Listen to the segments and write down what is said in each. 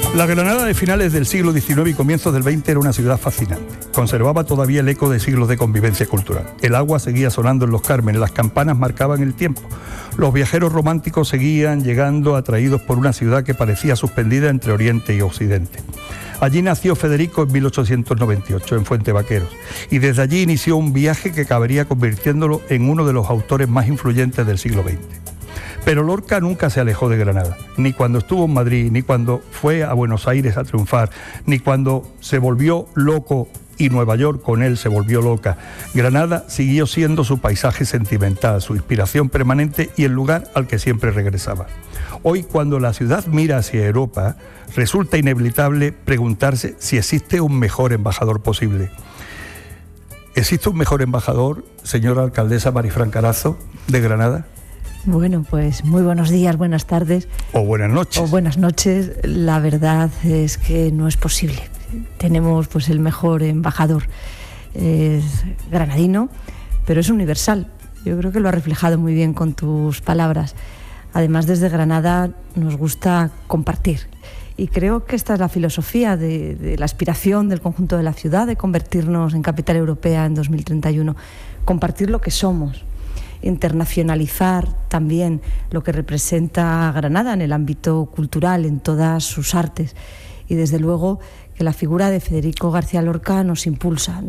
La Granada de finales del siglo XIX y comienzos del XX era una ciudad fascinante. Conservaba todavía el eco de siglos de convivencia cultural. El agua seguía sonando en los Cármenes, las campanas marcaban el tiempo. Los viajeros románticos seguían llegando atraídos por una ciudad que parecía suspendida entre Oriente y Occidente. Allí nació Federico en 1898, en Fuente Vaqueros, y desde allí inició un viaje que acabaría convirtiéndolo en uno de los autores más influyentes del siglo XX. Pero Lorca nunca se alejó de Granada, ni cuando estuvo en Madrid, ni cuando fue a Buenos Aires a triunfar, ni cuando se volvió loco y Nueva York con él se volvió loca. Granada siguió siendo su paisaje sentimental, su inspiración permanente y el lugar al que siempre regresaba. Hoy, cuando la ciudad mira hacia Europa, resulta inevitable preguntarse si existe un mejor embajador posible. ¿Existe un mejor embajador, señora alcaldesa Marifran Carazo, de Granada? Bueno, pues muy buenos días, buenas tardes. O buenas noches. O buenas noches. La verdad es que no es posible. Tenemos pues el mejor embajador. Es granadino, pero es universal. Yo creo que lo has reflejado muy bien con tus palabras. Además, desde Granada nos gusta compartir. Y creo que esta es la filosofía de la aspiración del conjunto de la ciudad, de convertirnos en capital europea en 2031. Compartir lo que somos. Internacionalizar también lo que representa Granada en el ámbito cultural, en todas sus artes. Y desde luego que la figura de Federico García Lorca nos impulsa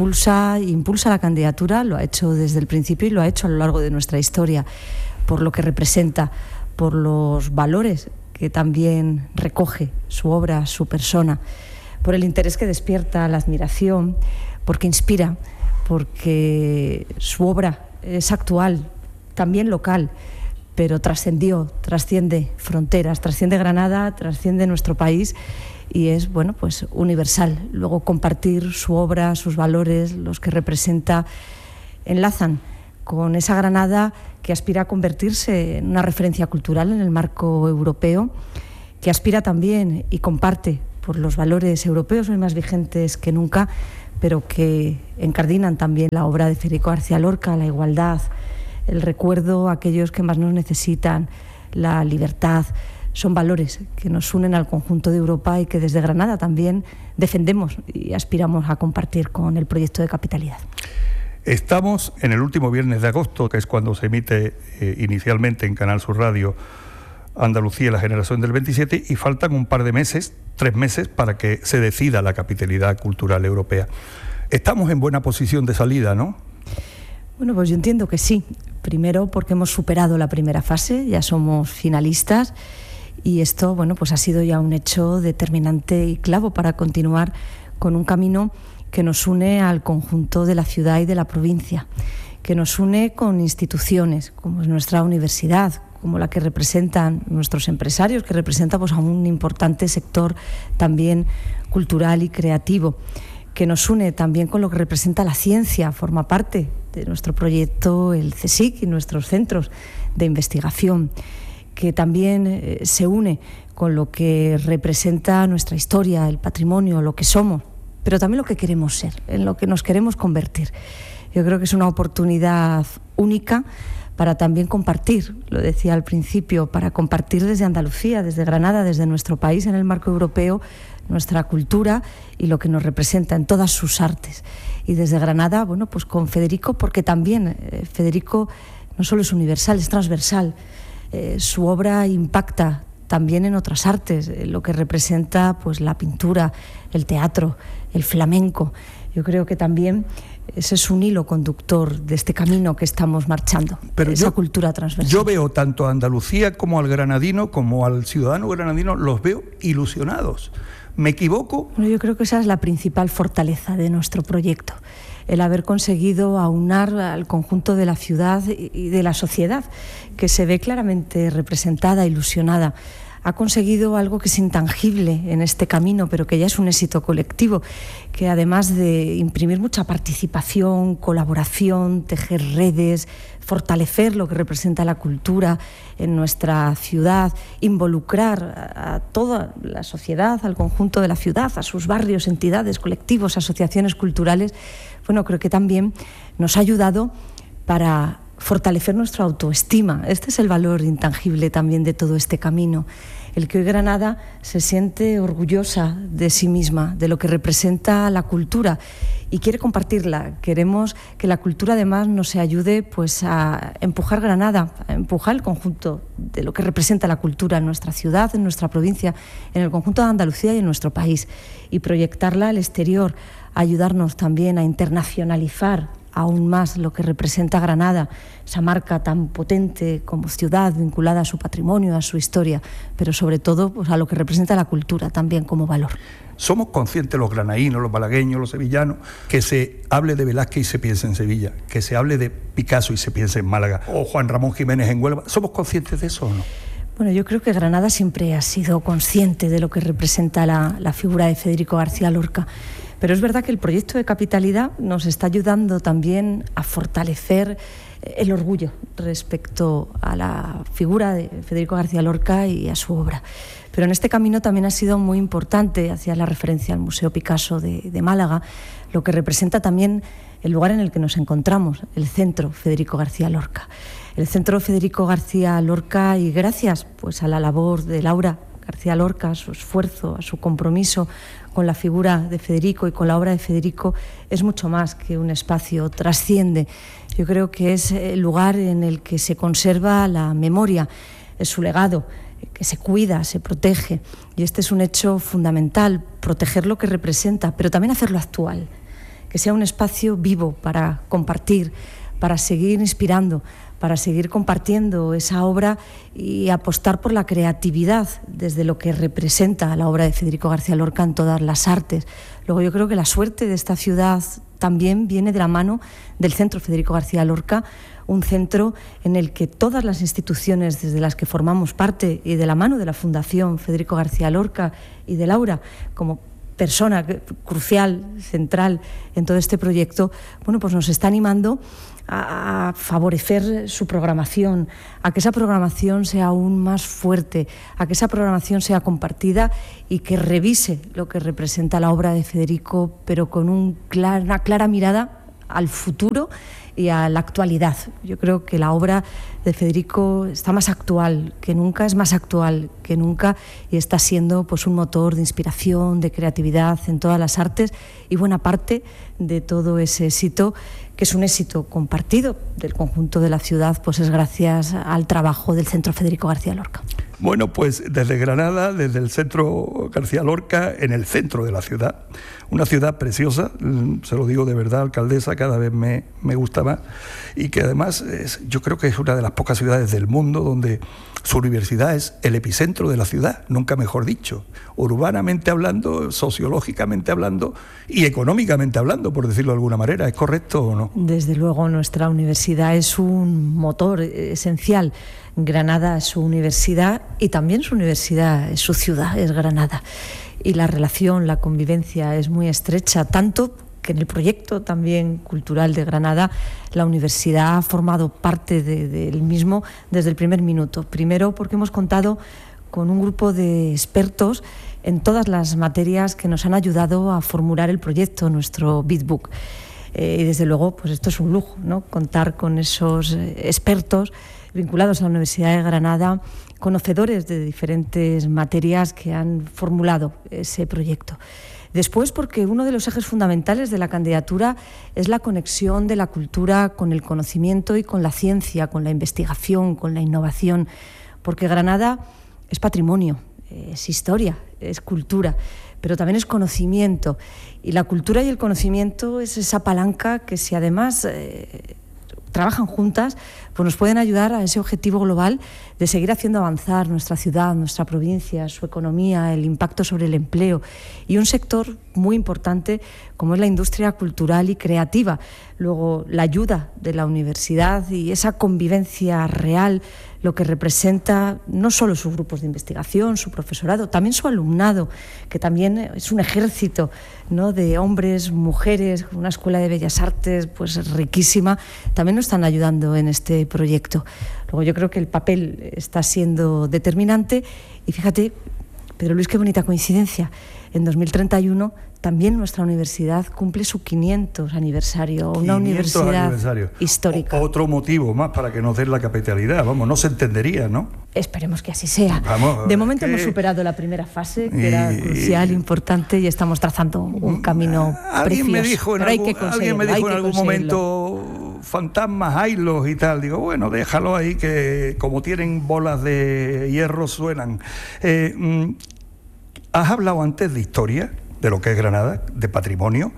la candidatura, lo ha hecho desde el principio y lo ha hecho a lo largo de nuestra historia, por lo que representa, por los valores que también recoge su obra, su persona, por el interés que despierta, la admiración, porque inspira, porque su obra es actual, también local, pero trasciende fronteras, trasciende Granada, trasciende nuestro país y es, bueno, pues universal. Luego compartir su obra, sus valores, los que representa, enlazan con esa Granada que aspira a convertirse en una referencia cultural en el marco europeo, que aspira también y comparte por los valores europeos hoy más vigentes que nunca, pero que encardinan también la obra de Federico García Lorca, la igualdad, el recuerdo a aquellos que más nos necesitan, la libertad. Son valores que nos unen al conjunto de Europa y que desde Granada también defendemos y aspiramos a compartir con el proyecto de capitalidad. Estamos en el último viernes de agosto, que es cuando se emite inicialmente en Canal Sur Radio Andalucía, la generación del 27, y faltan un par de meses, 3 meses, para que se decida la capitalidad cultural europea. Estamos en buena posición de salida, ¿no? Bueno, pues yo entiendo que sí. Primero porque hemos superado la primera fase, ya somos finalistas, y esto, bueno, pues ha sido ya un hecho determinante y clave para continuar con un camino que nos une al conjunto de la ciudad y de la provincia, que nos une con instituciones como es nuestra universidad, como la que representan nuestros empresarios, que representa pues a un importante sector también cultural y creativo, que nos une también con lo que representa la ciencia, forma parte de nuestro proyecto el CSIC y nuestros centros de investigación, que también se une con lo que representa nuestra historia, el patrimonio, lo que somos, pero también lo que queremos ser, en lo que nos queremos convertir. Yo creo que es una oportunidad única para también compartir, lo decía al principio, para compartir desde Andalucía, desde Granada, desde nuestro país en el marco europeo, nuestra cultura y lo que nos representa en todas sus artes. Y desde Granada, bueno, pues con Federico, porque también Federico no solo es universal, es transversal. Su obra impacta también en otras artes, lo que representa pues la pintura, el teatro, el flamenco. Yo creo que también ese es un hilo conductor de este camino que estamos marchando, esa cultura transversal. Yo veo tanto a Andalucía como al granadino, como al ciudadano granadino, los veo ilusionados. ¿Me equivoco? Bueno, yo creo que esa es la principal fortaleza de nuestro proyecto, el haber conseguido aunar al conjunto de la ciudad y de la sociedad, que se ve claramente representada, ilusionada. Ha conseguido algo que es intangible en este camino, pero que ya es un éxito colectivo, que además de imprimir mucha participación, colaboración, tejer redes, fortalecer lo que representa la cultura en nuestra ciudad, involucrar a toda la sociedad, al conjunto de la ciudad, a sus barrios, entidades, colectivos, asociaciones culturales, bueno, creo que también nos ha ayudado para fortalecer nuestra autoestima. Este es el valor intangible también de todo este camino, el que hoy Granada se siente orgullosa de sí misma, de lo que representa la cultura y quiere compartirla. Queremos que la cultura además nos ayude pues a empujar Granada, a empujar el conjunto de lo que representa la cultura en nuestra ciudad, en nuestra provincia, en el conjunto de Andalucía y en nuestro país, y proyectarla al exterior, ayudarnos también a internacionalizar aún más lo que representa Granada, esa marca tan potente como ciudad vinculada a su patrimonio, a su historia, pero sobre todo pues, a lo que representa la cultura también como valor. Somos conscientes los granadinos, los malagueños, los sevillanos, que se hable de Velázquez y se piense en Sevilla, que se hable de Picasso y se piense en Málaga, o Juan Ramón Jiménez en Huelva. ¿Somos conscientes de eso o no? Bueno, yo creo que Granada siempre ha sido consciente de lo que representa la figura de Federico García Lorca, pero es verdad que el proyecto de capitalidad nos está ayudando también a fortalecer el orgullo respecto a la figura de Federico García Lorca y a su obra. Pero en este camino también ha sido muy importante, hacía la referencia al Museo Picasso de Málaga, lo que representa también el lugar en el que nos encontramos, el Centro Federico García Lorca. El Centro Federico García Lorca, y gracias pues, a la labor de Laura García Lorca, a su esfuerzo, a su compromiso con la figura de Federico y con la obra de Federico, es mucho más que un espacio, trasciende. Yo creo que es el lugar en el que se conserva la memoria, es su legado, que se cuida, se protege, y este es un hecho fundamental, proteger lo que representa, pero también hacerlo actual, que sea un espacio vivo para compartir, para seguir inspirando, para seguir compartiendo esa obra y apostar por la creatividad desde lo que representa la obra de Federico García Lorca en todas las artes. Luego yo creo que la suerte de esta ciudad también viene de la mano del Centro Federico García Lorca, un centro en el que todas las instituciones desde las que formamos parte y de la mano de la Fundación Federico García Lorca y de Laura como persona crucial, central en todo este proyecto, bueno, pues nos está animando a favorecer su programación, a que esa programación sea aún más fuerte, a que esa programación sea compartida y que revise lo que representa la obra de Federico, pero con una clara mirada al futuro y a la actualidad. Yo creo que la obra de Federico está más actual que nunca, es más actual que nunca y está siendo pues, un motor de inspiración, de creatividad en todas las artes y buena parte de todo ese éxito, que es un éxito compartido del conjunto de la ciudad, pues es gracias al trabajo del Centro Federico García Lorca. Bueno, pues desde Granada, desde el Centro García Lorca, en el centro de la ciudad, una ciudad preciosa, se lo digo de verdad, alcaldesa, cada vez me gusta más, y que además yo creo que es una de las pocas ciudades del mundo donde su universidad es el epicentro de la ciudad, nunca mejor dicho, urbanamente hablando, sociológicamente hablando y económicamente hablando, por decirlo de alguna manera. ¿Es correcto o no? Desde luego, nuestra universidad es un motor esencial. Granada es su universidad y también su universidad es su ciudad, es Granada. Y la relación, la convivencia es muy estrecha, tanto que en el proyecto también cultural de Granada la universidad ha formado parte del mismo desde el primer minuto. Primero porque hemos contado con un grupo de expertos en todas las materias que nos han ayudado a formular el proyecto, nuestro Bitbook. Y desde luego, pues esto es un lujo, ¿no? Contar con esos expertos vinculados a la Universidad de Granada, conocedores de diferentes materias que han formulado ese proyecto. Después, porque uno de los ejes fundamentales de la candidatura es la conexión de la cultura con el conocimiento y con la ciencia, con la investigación, con la innovación, porque Granada es patrimonio, es historia, es cultura, pero también es conocimiento. Y la cultura y el conocimiento es esa palanca que, si además trabajan juntas, pues nos pueden ayudar a ese objetivo global de seguir haciendo avanzar nuestra ciudad, nuestra provincia, su economía, el impacto sobre el empleo y un sector muy importante como es la industria cultural y creativa. Luego, la ayuda de la universidad y esa convivencia real, lo que representa no solo sus grupos de investigación, su profesorado, también su alumnado, que también es un ejército, ¿no?, de hombres, mujeres, una escuela de bellas artes pues riquísima, también nos están ayudando en este proyecto. Luego yo creo que el papel está siendo determinante y fíjate, Pedro Luis, qué bonita coincidencia. En 2031 también nuestra universidad cumple su 500 aniversario, una universidad histórica. Otro motivo más para que nos den la capitalidad, vamos, no se entendería, ¿no? Esperemos que así sea. De momento hemos superado la primera fase, que era crucial, importante, y estamos trazando un camino precioso. Alguien me dijo en algún momento, fantasmas, haylos y tal. Digo, bueno, déjalo ahí, que como tienen bolas de hierro suenan. Has hablado antes de historia, de lo que es Granada, de patrimonio,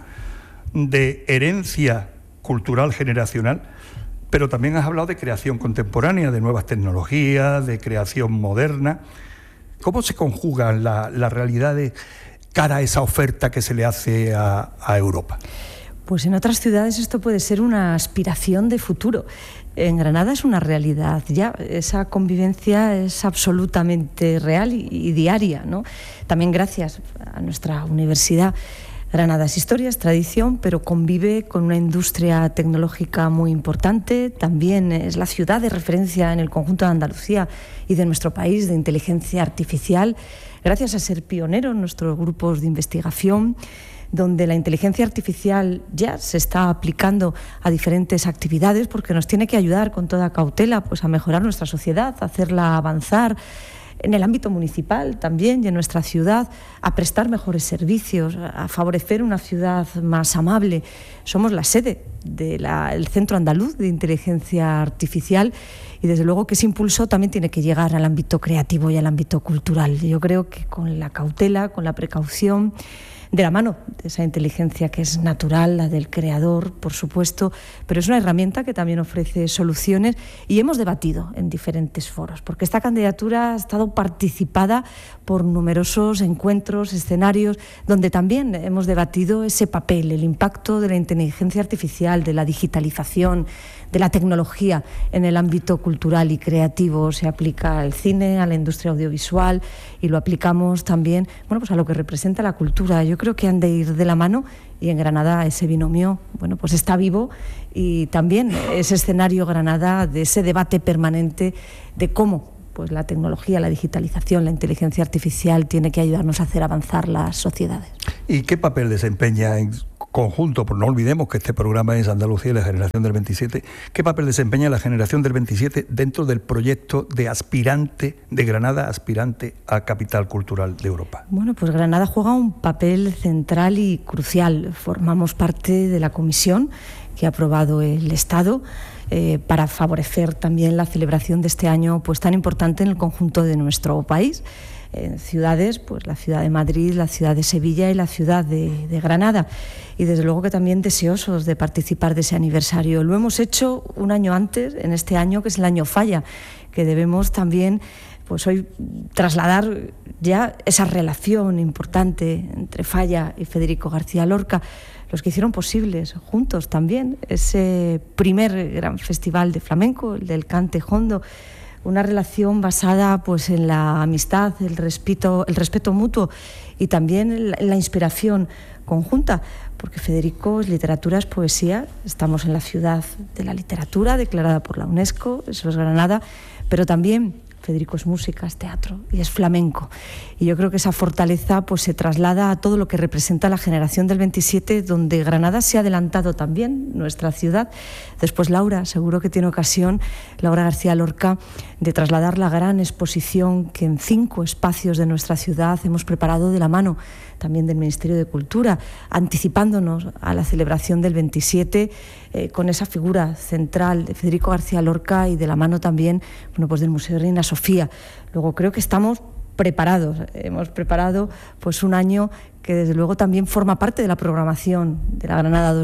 de herencia cultural generacional, pero también has hablado de creación contemporánea, de nuevas tecnologías, de creación moderna. ¿Cómo se conjugan las realidades cara a esa oferta que se le hace a Europa? Pues en otras ciudades esto puede ser una aspiración de futuro. En Granada es una realidad ya, esa convivencia es absolutamente real y diaria, ¿no? También gracias a nuestra universidad. Granada es historia, es tradición, pero convive con una industria tecnológica muy importante. También es la ciudad de referencia en el conjunto de Andalucía y de nuestro país de inteligencia artificial, gracias a ser pionero en nuestros grupos de investigación, donde la inteligencia artificial ya se está aplicando a diferentes actividades, porque nos tiene que ayudar con toda cautela pues a mejorar nuestra sociedad, a hacerla avanzar en el ámbito municipal también y en nuestra ciudad, a prestar mejores servicios, a favorecer una ciudad más amable. Somos la sede del Centro Andaluz de Inteligencia Artificial, y desde luego que ese impulso también tiene que llegar al ámbito creativo y al ámbito cultural. Yo creo que con la cautela, con la precaución, de la mano de esa inteligencia que es natural, la del creador, por supuesto, pero es una herramienta que también ofrece soluciones, y hemos debatido en diferentes foros, porque esta candidatura ha estado participada por numerosos encuentros, escenarios, donde también hemos debatido ese papel, el impacto de la inteligencia artificial, de la digitalización, de la tecnología en el ámbito cultural y creativo. Se aplica al cine, a la industria audiovisual, y lo aplicamos también, bueno, pues a lo que representa la cultura. Yo creo que han de ir de la mano, y en Granada ese binomio, bueno, pues está vivo, y también ese escenario Granada de ese debate permanente de cómo pues la tecnología, la digitalización, la inteligencia artificial tiene que ayudarnos a hacer avanzar las sociedades. ¿Y qué papel desempeña en conjunto? Pues no olvidemos que este programa es Andalucía y la generación del 27. ¿Qué papel desempeña la generación del 27 dentro del proyecto de aspirante de Granada, aspirante a Capital Cultural de Europa? Bueno, pues Granada juega un papel central y crucial. Formamos parte de la comisión que ha aprobado el Estado para favorecer también la celebración de este año pues tan importante en el conjunto de nuestro país. En ciudades, pues la ciudad de Madrid, la ciudad de Sevilla y la ciudad de Granada. Y desde luego que también deseosos de participar de ese aniversario. Lo hemos hecho un año antes, en este año que es el año Falla, que debemos también pues hoy trasladar ya esa relación importante entre Falla y Federico García Lorca, los que hicieron posibles juntos también ese primer gran festival de flamenco, el del Cante Jondo. Una relación basada pues en la amistad, el respeto mutuo, y también en la inspiración conjunta, porque Federico es literatura, es poesía. Estamos en la ciudad de la literatura declarada por la UNESCO, eso es Granada, pero también Federico es música, es teatro y es flamenco. Y yo creo que esa fortaleza pues se traslada a todo lo que representa la generación del 27, donde Granada se ha adelantado también, nuestra ciudad. Después Laura, seguro que tiene ocasión, Laura García Lorca, de trasladar la gran exposición que en 5 espacios de nuestra ciudad hemos preparado de la mano también del Ministerio de Cultura, anticipándonos a la celebración del 27 con esa figura central de Federico García Lorca, y de la mano también, bueno, pues del Museo de Reina Sofía. Luego creo que estamos preparados, hemos preparado pues un año que desde luego también forma parte de la programación de la Granada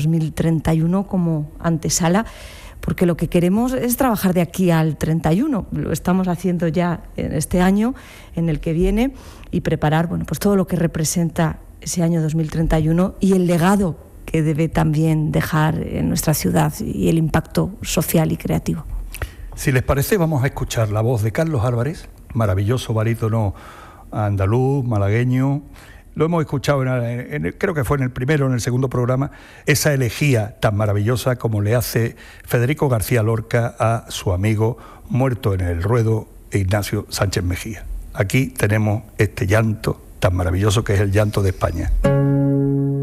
2031 como antesala, porque lo que queremos es trabajar de aquí al 31, lo estamos haciendo ya en este año, en el que viene, y preparar bueno, pues todo lo que representa ese año 2031 y el legado que debe también dejar en nuestra ciudad y el impacto social y creativo. Si les parece, vamos a escuchar la voz de Carlos Álvarez, maravilloso barítono andaluz, malagueño. Lo hemos escuchado, creo que fue en el primero o en el segundo programa, esa elegía tan maravillosa como le hace Federico García Lorca a su amigo muerto en el ruedo, Ignacio Sánchez Mejía. Aquí tenemos este llanto tan maravilloso que es el llanto de España.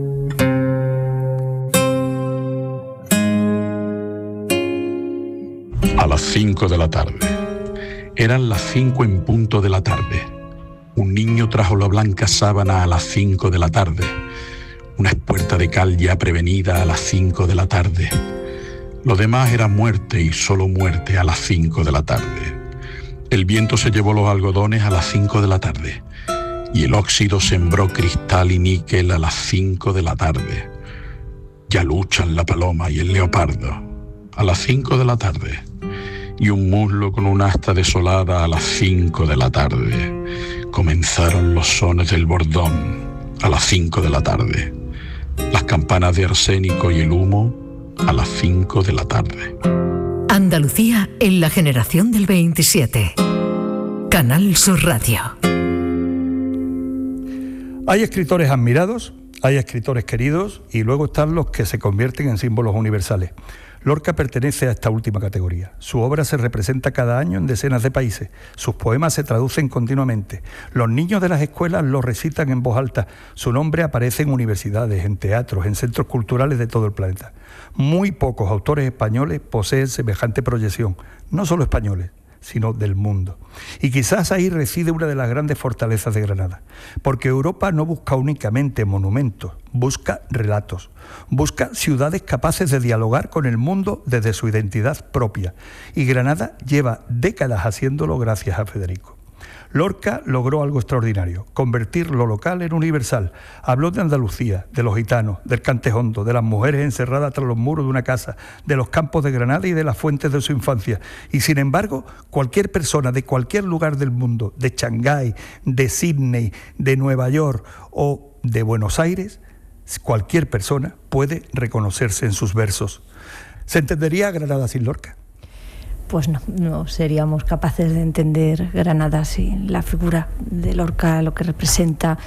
5 de la tarde. Eran las 5 en punto de la tarde. Un niño trajo la blanca sábana a las 5 de la tarde. Una espuerta de cal ya prevenida a las 5 de la tarde. Lo demás era muerte y solo muerte a las 5 de la tarde. El viento se llevó los algodones a las 5 de la tarde. Y el óxido sembró cristal y níquel a las 5 de la tarde. Ya luchan la paloma y el leopardo a las 5 de la tarde. Y un muslo con un asta desolada a las 5 de la tarde. Comenzaron los sones del bordón a las 5 de la tarde. Las campanas de arsénico y el humo a las 5 de la tarde. Andalucía en la generación del 27. Canal Sur Radio. Hay escritores admirados, hay escritores queridos y luego están los que se convierten en símbolos universales. Lorca pertenece a esta última categoría. Su obra se representa cada año en decenas de países. Sus poemas se traducen continuamente. Los niños de las escuelas lo recitan en voz alta. Su nombre aparece en universidades, en teatros, en centros culturales de todo el planeta. Muy pocos autores españoles poseen semejante proyección. No solo españoles, sino del mundo. Y quizás ahí reside una de las grandes fortalezas de Granada, porque Europa no busca únicamente monumentos, busca relatos, busca ciudades capaces de dialogar con el mundo desde su identidad propia. Y Granada lleva décadas haciéndolo gracias a Federico. Lorca logró algo extraordinario, convertir lo local en universal. Habló de Andalucía, de los gitanos, del cantejondo, de las mujeres encerradas tras los muros de una casa, de los campos de Granada y de las fuentes de su infancia. Y sin embargo, cualquier persona de cualquier lugar del mundo, de Shanghái, de Sydney, de Nueva York o de Buenos Aires, cualquier persona puede reconocerse en sus versos. ¿Se entendería Granada sin Lorca? Pues no seríamos capaces de entender Granada sin la figura de Lorca, lo que representa,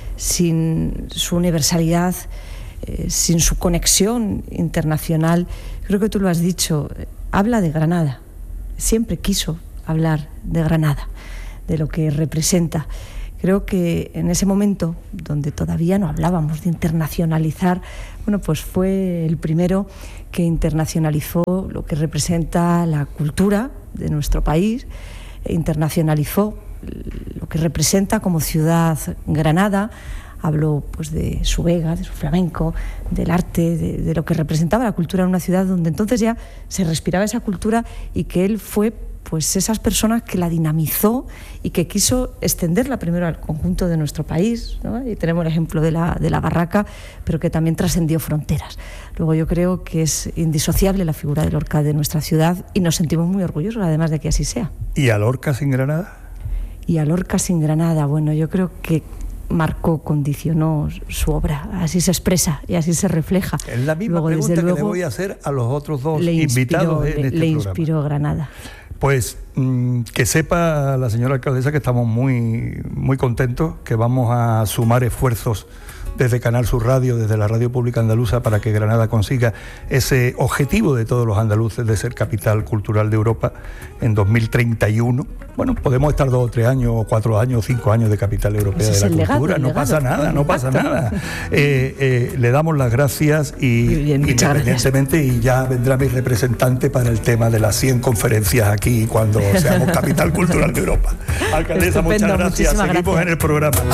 sin su universalidad, sin su conexión internacional. Creo que tú lo has dicho, habla de Granada, siempre quiso hablar de Granada, de lo que representa. Creo que en ese momento, donde todavía no hablábamos de internacionalizar, bueno, pues fue el primero que internacionalizó lo que representa la cultura de nuestro país, internacionalizó lo que representa como ciudad Granada. Habló pues de su vega, de su flamenco, del arte, de lo que representaba la cultura en una ciudad donde entonces ya se respiraba esa cultura y que él fue pues esas personas que la dinamizó y que quiso extenderla primero al conjunto de nuestro país, ¿no? Y tenemos el ejemplo de la barraca, pero que también trascendió fronteras. Luego yo creo que es indisociable la figura de Lorca de nuestra ciudad y nos sentimos muy orgullosos además de que así sea. ¿Y a Lorca sin Granada? Y a Lorca sin Granada, bueno, yo creo que marcó, condicionó su obra, así se expresa y así se refleja. Es la misma pregunta que le voy a hacer a los otros dos invitados en este programa. Le inspiró Granada. Pues que sepa la señora alcaldesa que estamos muy, muy contentos, que vamos a sumar esfuerzos desde Canal Sur Radio, desde la Radio Pública Andaluza, para que Granada consiga ese objetivo de todos los andaluces de ser capital cultural de Europa en 2031. Bueno, podemos estar 2 o 3 años, o 4 años, o 5 años de capital europea de la cultura. No pasa nada, no pasa nada. Le damos las gracias y bien, independientemente, gracias. Y ya vendrá mi representante para el tema de las 100 conferencias aquí cuando seamos capital cultural de Europa. Alcaldesa, muchas gracias. Seguimos en el programa.